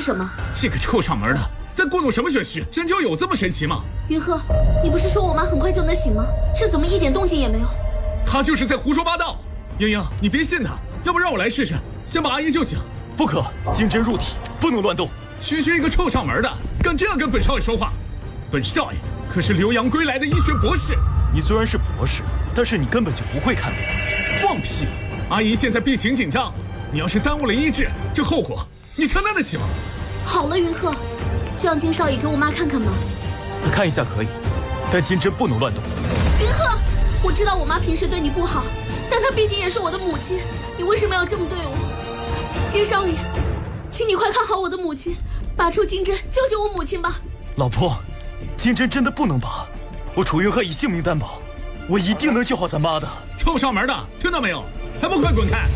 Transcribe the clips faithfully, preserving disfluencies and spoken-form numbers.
什么？ 这个臭上门的，在故弄什么玄虚？针灸有这么神奇吗？ 云鹤，你不是说我妈很快就能醒吗？这怎么一点动静也没有？ 她就是在胡说八道。英英，你别信她，要不让我来试试，先把阿姨救醒。 不可，金针入体，不能乱动。 区区一个臭上门的，敢这样跟本少爷说话？本少爷可是留洋归来的医学博士。 你虽然是博士，但是你根本就不会看病。 放屁！阿姨现在病情紧张，你要是耽误了医治，这后果你承担得起吗？ 好了，云鹤，就让金少爷给我妈看看吧。 看一下可以，但金针不能乱动。 云鹤，我知道我妈平时对你不好，但她毕竟也是我的母亲，你为什么要这么对我？金少爷，请你快看好我的母亲，拔出金针，救救我母亲吧。 老婆，金针真的不能拔，我楚云鹤以性命担保，我一定能救好咱妈的。 臭上门的，听到没有？还不快滚开！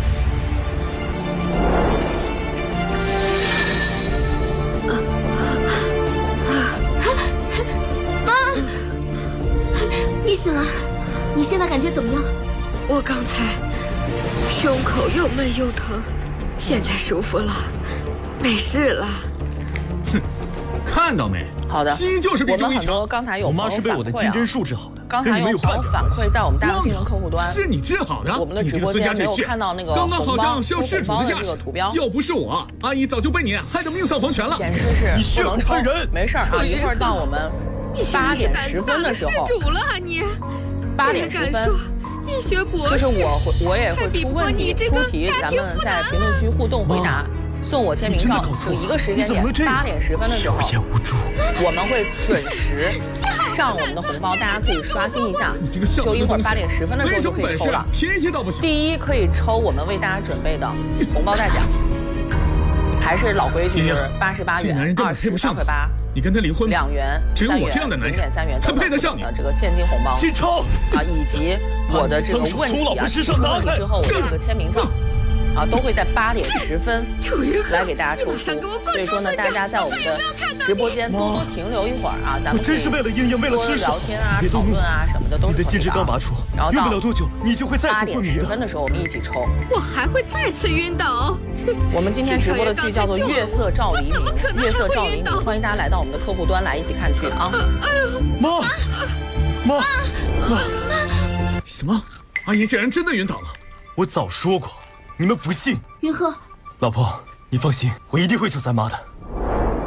妈，你醒了，你现在感觉怎么样？ 我刚才胸口又闷又疼，现在舒服了，没事了。 哼，看到没？ 好的， 西医就是比中医强。 我们很多刚才有我妈是被我的金针术治好的， 刚才有朋友反馈在我们大众新闻客户端， 是你治好的。 我们的直播间没有看到那个刚刚好像是像事主的架势， 图标。 要不是我，阿姨早就被你害得命丧黄泉了。 显示是你血口喷人， 没事啊，一会儿到我们八点十分的时候， 施主了啊你！ 八点十分。 医学博士， 就是我会，我也会出问题、出题，咱们在评论区互动回答。送我签名照，就一个时间点，八点十分的时候， 有眼无珠， 我们会准时上我们的红包，大家可以刷新一下。就一会儿八点十分的时候就可以抽了。 脾气倒不行。 第一可以抽我们为大家准备的红包代奖，还是老规矩，就是八十八元，二十八块八。 你跟他离婚， 两元、 只有我这样的男人， 零点三元才配得上你的这个现金红包。 金超啊，以及我的这个问题啊，提出问题之后我的这个签名照。啊，都会在八点十分来给大家抽出，所以说呢，大家在我们的直播间多多停留一会儿啊，咱们真是为了英英，为了多聊天啊、讨论啊什么的都是可以的。 你的金针刚拔出， 然后用不了多久，你就会再次昏迷的。 八点十分的时候，我们一起抽。 我还会再次晕倒。 我们今天直播的剧叫做《月色照黎明》，月色照黎明，欢迎大家来到我们的客户端来一起看剧啊！ 妈，妈，妈， 什么？阿姨竟然真的晕倒了！ 我早说过。你们不信， 云鹤， 老婆，你放心，我一定会救咱妈的。